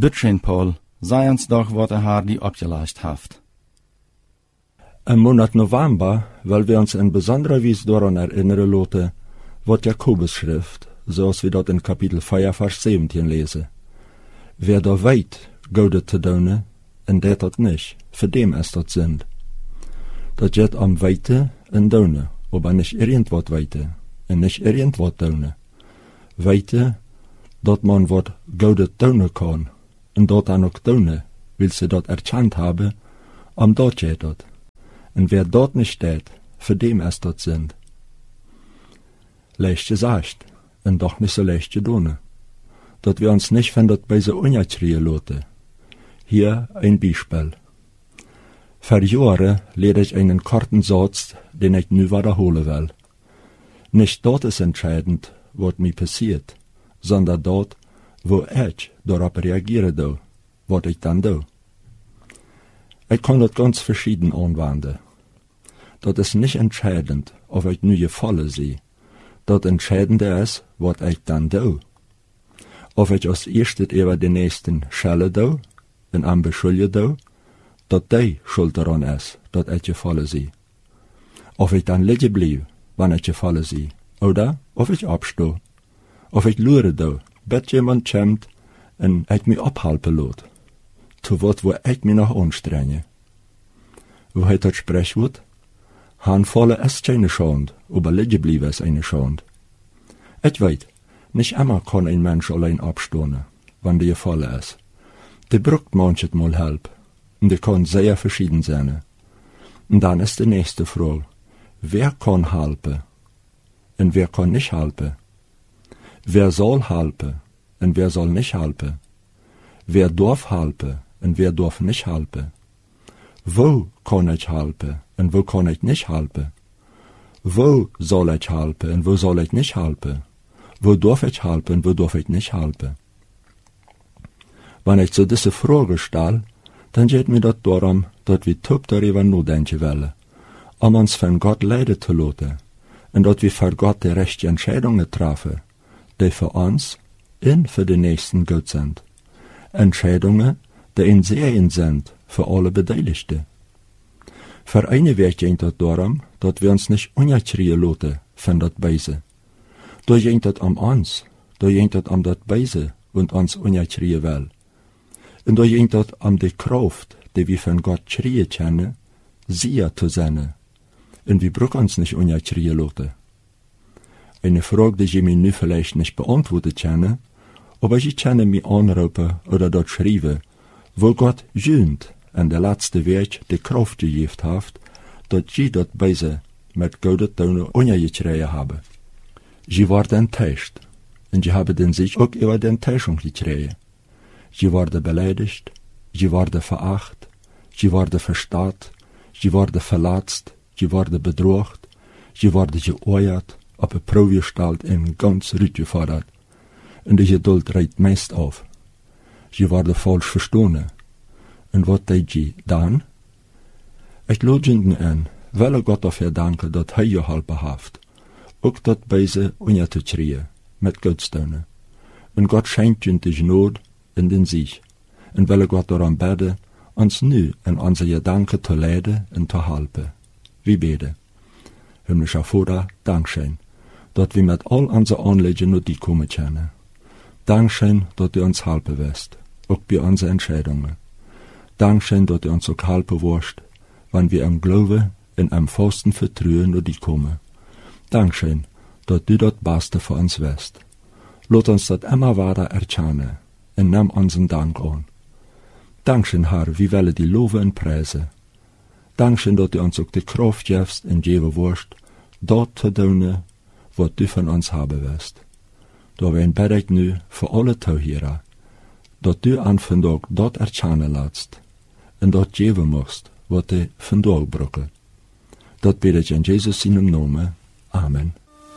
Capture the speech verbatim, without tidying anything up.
Bütschen Paul, sei uns doch, wat er haar die opgeleicht haft. Im Monat November, weil wir uns in besonderer Weise daran erinnern lassen, wat Jakobus schrift, zoals wir dort in Kapitel vier, Vers siebzehn lesen. Wer da weit, Gode te doen, en der dat nicht, für dem es dat sind. Dat geht am Weite en doen, aber nicht irgendwat weite, en nicht irgendwat doen. Weite, dat man wat Gode doen kann, en dat dan ook doen, will sie dat erkannt haben, am dat geht dat. En wer dort nicht steht, für dem es dort sind. Leicht gesagt, en doch nicht so leicht gedone. Dat wir uns nicht von dort bei so unjatrien loten. Hier ein Beispiel. Vor Jahren lehre ich einen korten Satz, den ich nu wiederholen will. Nicht dort ist entscheidend, was mir passiert, sondern dort, wo ich darauf reagiere, do, was ich dann do. Ich kann das ganz verschieden anwenden. Das ist nicht entscheidend, ob ich nu gefallen sehe. Das Entscheidende ist, was ich dann do. Ob ich als erstes über den nächsten schelle do, en am beschulje do, dat die schuld daran ist, dat ich gefallen sehe. Ob ich dann liegen blieb, wann ich gefallen sehe, oder ob ich abstehe. Ob ich lure do, bet jemand kommt en ich mich abhalten lot. Zu wat wo ich mich noch anstrenge. Wo heut das Sprichwort? Han falle ist keine Schande, aber liegen blieben ist eine Schande. Ich weiß, nicht immer kann ein Mensch allein abstehen, wann der gefallen ist. Der braucht manches Mal Hilfe, und der kann sehr verschieden sein. Und dann ist die nächste Frage, wer kann helfen, und wer kann nicht helfen? Wer soll helfen, und wer soll nicht helfen? Wer darf helfen, und wer darf nicht helfen? Wo kann ich helfen, und wo kann ich nicht helfen? Wo soll ich helfen, und wo soll ich nicht helfen? Wo darf ich helfen, und wo darf ich nicht helfen? Wenn ich zu dieser Frage stelle, dann geht mir das darum, dass wir top darüber nachdenken wollen, um uns von Gott leiden zu lassen, und dass wir für Gott die rechte Entscheidungen treffen, die für uns und für die Nächsten gut sind. Entscheidungen, die in Sehen sind für alle Beteiligten. Für eine Weg geht das darum, dass wir uns nicht unerkriegen lassen von das Beise. Da geht das um uns, da geht das um das Beise und uns unerkriegen will. Und da geht das um die Kraft, die wir von Gott kriegen können, sie zu sein. Und wir brauchen uns nicht unerkriegen lassen. Eine Frage, die ich mir nu vielleicht nicht beantworten kann, aber ich kann mich anrufen oder dort schreiben, wo Gott jünt an der letzte Weg die Kraft gegeben hat, dass sie dort Beise mit Gott unerkriegen haben. Sie waren enttäuscht, und sie haben den sich auch über die Enttäuschung gekriegt. Sie waren beleidigt, sie waren veracht, sie waren verstaat, sie waren verletzt, sie waren bedroht, sie waren geäuert, op een proef gesteld en ganz ruut gefordert. Und die Geduld reiht meist auf. Sie waren falsch verstanden. Und wat deed sie dann? Ich lade ihnen an, weil Gott dafür danken, dass er geholfen hat, auch das Beise unzukriegen, mit Gottstaunen. Und Gott schenkt ihnen die Gnade in den Sieg. Und weil Gott daran bete, uns nu in unsere Gedanken zu leiden und zu helfen. Wie beten. Himmlischer Vater, Dankeschön, dass wir mit all unseren Anliegen nur die kommen können. Dankeschön, dass du uns helfen wirst, auch bei unseren Entscheidungen. Dankeschön, dass du uns auch helfen wirst, wenn wir am Glauben in einem festen Vertrauen nur die kommen. Dankeschön, dass du das Beste für uns wirst. Lass uns das immer weiter erkennen und nimm unseren Dank an. Dankeschön, Herr, wir wollen die loben und preisen. Dankeschön, dass du uns auch die Kraft gibst und geben wirst, dort zu tun, was du von uns haben wirst. Da werden bete ich nu für alle Zuhörer, dass du an von Tag dort erkennen lässt und dort geben musst, was du von Tag brauchst. Das bete ich in Jesus seinem Namen. Amen.